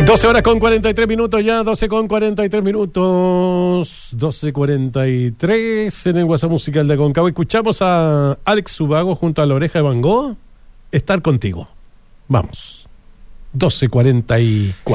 12 horas con 43 minutos ya, 12 con 43 minutos, 12:43 en el WhatsApp musical de Aconcagua. Escuchamos a Alex Subago junto a La Oreja de Van Gogh, Estar Contigo. Vamos, 12:44.